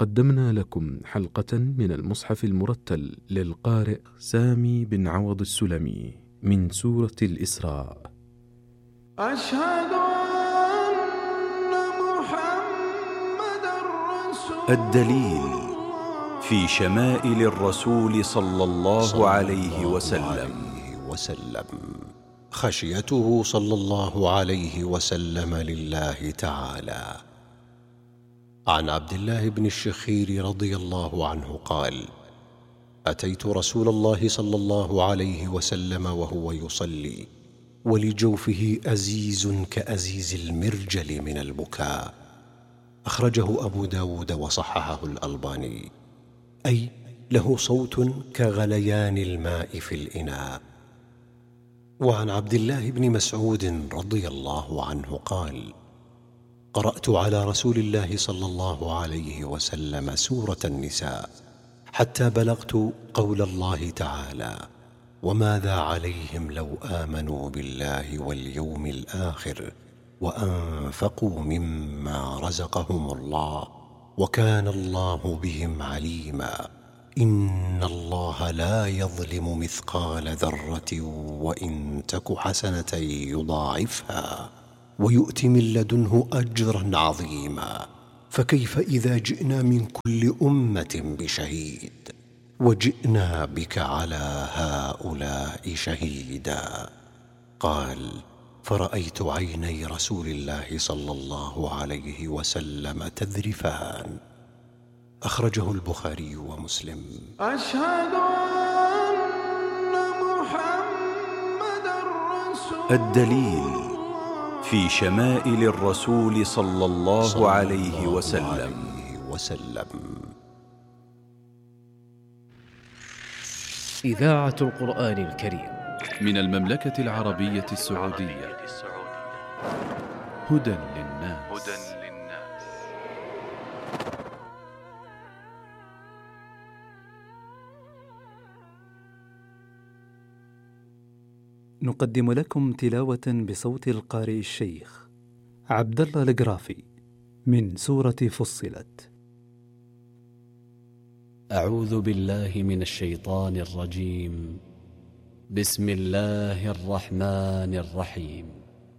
قدمنا لكم حلقة من المصحف المرتل للقارئ سامي بن عوض السلمي من سورة الإسراء. أشهد أن محمدًا رسول الدليل في شمائل الرسول صلى الله عليه وسلم. خشيته صلى الله عليه وسلم لله تعالى. عن عبد الله بن الشخير رضي الله عنه قال: أتيت رسول الله صلى الله عليه وسلم وهو يصلي ولجوفه أزيز كأزيز المرجل من البكاء. أخرجه أبو داود وصححه الألباني، أي له صوت كغليان الماء في الإناء. وعن عبد الله بن مسعود رضي الله عنه قال: قرأت على رسول الله صلى الله عليه وسلم سورة النساء حتى بلغت قول الله تعالى: وماذا عليهم لو آمنوا بالله واليوم الآخر وأنفقوا مما رزقهم الله وكان الله بهم عليما. إن الله لا يظلم مثقال ذرة وإن تك حسنة يضاعفها ويؤت من لدنه أجرا عظيما. فكيف إذا جئنا من كل أمة بشهيد وجئنا بك على هؤلاء شهيدا؟ قال: فرأيت عيني رسول الله صلى الله عليه وسلم تذرفان. أخرجه البخاري ومسلم. أشهد أن محمدًا رسول الدليل في شمائل الرسول صلى الله عليه وسلم. إذاعة القرآن الكريم من المملكة العربية السعودية. هدى للناس. نقدم لكم تلاوة بصوت القارئ الشيخ عبد الله القرافي من سورة فصلت. أعوذ بالله من الشيطان الرجيم. بسم الله الرحمن الرحيم.